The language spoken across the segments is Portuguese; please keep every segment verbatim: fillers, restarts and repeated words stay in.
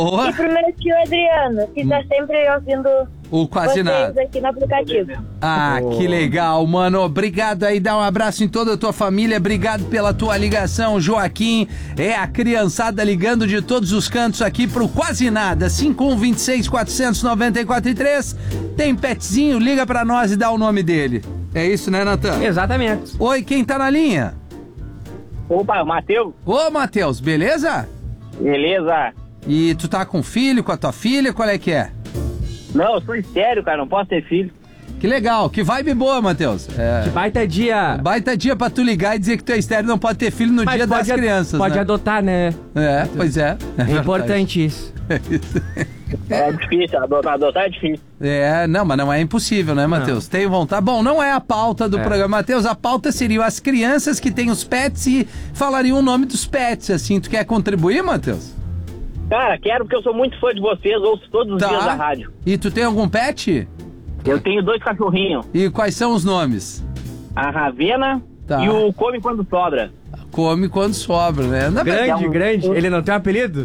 Oh. E pro meu tio Adriano, que tá sempre ouvindo o Quase vocês Nada aqui no aplicativo. Ah, oh. Que legal, mano. Obrigado aí, dá um abraço em toda a tua família. Obrigado pela tua ligação, Joaquim. É a criançada ligando de todos os cantos aqui pro Quase Nada. cinco um dois seis, quatro nove quatro três. Tem petzinho, liga pra nós e dá o nome dele. É isso, né, Natan? Exatamente. Oi, quem tá na linha? Opa, o Matheus. Ô, Matheus, beleza? Beleza. E tu tá com filho, com a tua filha, qual é que é? Não, eu sou estéreo, cara, não posso ter filho. Que legal, que vibe boa, Matheus. É. Que baita dia. Baita dia pra tu ligar e dizer que tu é estéreo, não pode ter filho no Mas dia das crianças, Pode né? adotar, né? É, pois é. É importante isso. É difícil, adotar, adotar é difícil. É, não, mas não é impossível, né, Matheus? Tem vontade. Bom, não é a pauta do é. programa, Matheus. A pauta seria as crianças que têm os pets e falariam o nome dos pets, assim. Tu quer contribuir, Matheus? Cara, quero porque eu sou muito fã de vocês, ouço todos os tá. dias da rádio. E tu tem algum pet? Eu tenho dois cachorrinhos. E quais são os nomes? A Ravena tá. e o Come Quando Sobra. Come Quando Sobra, né? Na grande, é um... grande. Ele não tem um apelido?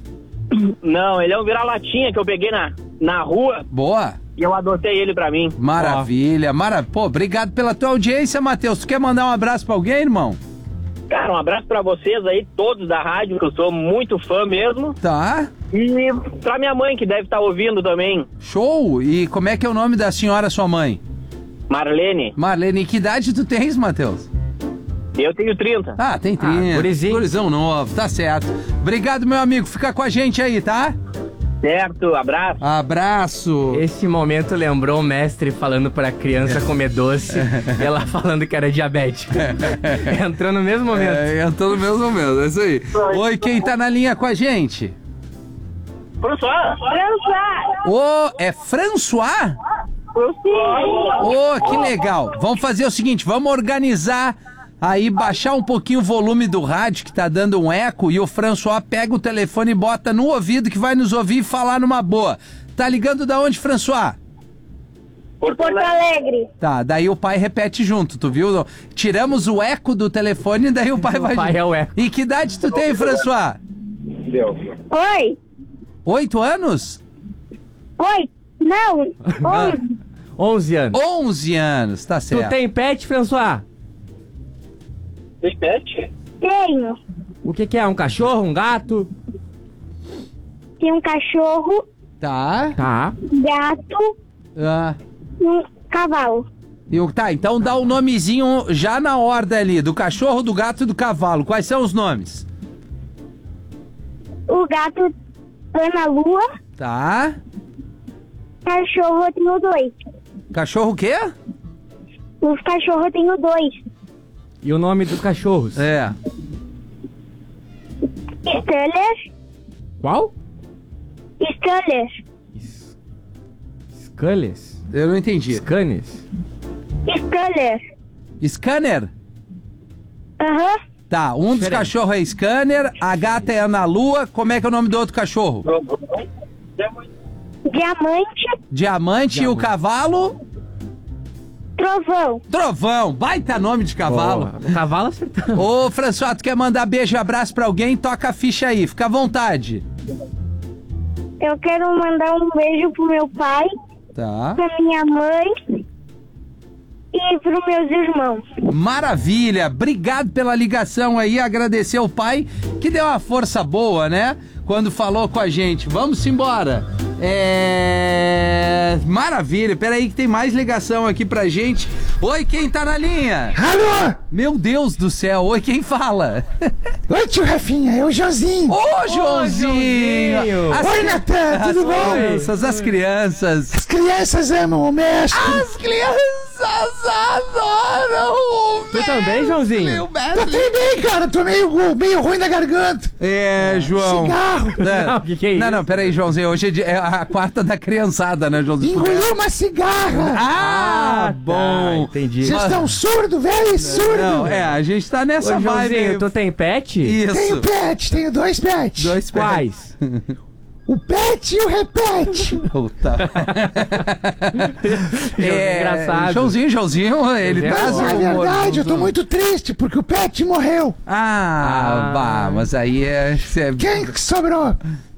Não, ele é um vira-latinha que eu peguei na, na rua. Boa. E eu adotei ele pra mim. Maravilha, oh. maravilha. Pô, obrigado pela tua audiência, Matheus. Tu quer mandar um abraço pra alguém, irmão? Cara, um abraço pra vocês aí, todos da rádio, que eu sou muito fã mesmo. Tá. E pra minha mãe, que deve estar tá ouvindo também. Show! E como é que é o nome da senhora, sua mãe? Marlene. Marlene, que idade tu tens, Matheus? Eu tenho trinta. Ah, tem trinta. Ah, gurizinho. Gurizão novo, tá certo. Obrigado, meu amigo. Fica com a gente aí, tá? Certo, abraço. Abraço. Esse momento lembrou o mestre falando pra criança comer doce e ela falando que era diabética. Entrou no mesmo momento. É, entrou no mesmo momento, é isso aí. Oi, quem tá na linha com a gente? François. François. Ô, oh, é François? Ô, oh, que legal. Vamos fazer o seguinte, vamos organizar aí, baixar um pouquinho o volume do rádio que tá dando um eco e o François pega o telefone e bota no ouvido que vai nos ouvir e falar numa boa. Tá ligando da onde, François? Porto Alegre. Tá, daí o pai repete junto, tu viu? Tiramos o eco do telefone e daí o pai o vai... O pai é o eco. E que idade tu tem, François? Oi. Oito anos? Oi. Não. Onze. Onze anos. Onze anos, tá certo. Tu tem pet, François? Tem pet? Tenho. O que que é? Um cachorro? Um gato? Tem um cachorro. Tá. Tá. Gato. Ah. E um cavalo. E o, tá, então dá o nomezinho já na ordem ali, do cachorro, do gato e do cavalo. Quais são os nomes? O gato Ana Lua. Tá. Cachorro eu tenho dois. Cachorro o quê? Os cachorros eu tenho dois. E o nome dos cachorros? É. Sculler. Qual? Sculler. S Scullers? Eu não entendi. Scanes? Sculler. Scanner? Aham. Uhum. Tá, um dos cachorros é Scanner, a gata é Ana Lua. Como é que é o nome do outro cachorro? Diamante. Diamante, Diamante. E o cavalo? Trovão. Trovão, baita nome de cavalo. Oh, cavalo acertando. Ô, François, tu quer mandar beijo e abraço pra alguém? Toca a ficha aí, fica à vontade. Eu quero mandar um beijo pro meu pai, tá. pra minha mãe e pros meus irmãos. Maravilha, obrigado pela ligação aí, agradecer ao pai, que deu uma força boa, né? Quando falou com a gente. Vamos embora. É... Maravilha, peraí que tem mais ligação aqui pra gente. Oi, quem tá na linha? Alô? Meu Deus do céu, oi, quem fala? Oi, tio Rafinha, é o Joãozinho. Ô, Joãozinho! As... Oi, Natan, tudo bom? As crianças, as crianças. As crianças amam o mestre. As crianças adoram o mestre. Tu também, Joãozinho? Tô bem, cara, tô meio, meio ruim da garganta. É, João. Cigarro. É. Não, que que é isso? Não, não, peraí, Joãozinho, hoje é, de, é a quarta da criançada, né, Joãozinho? Engoliu uma cigarra. Ah, ah bom. Tá, entendi. Vocês estão surdo, velho, surdo. Não, é, a gente tá nessa Ô, vibe. Joãozinho, tu tem pet? Isso. Tenho pet, tenho dois pets. Dois pets. Quais? O pet e o repete. Puta. é, engraçado. Joãozinho, Joãozinho, ele é traz Não, o é humor. verdade, eu tô muito triste porque o pet morreu. Ah, Ah. bah, mas aí é... Quem que sobrou?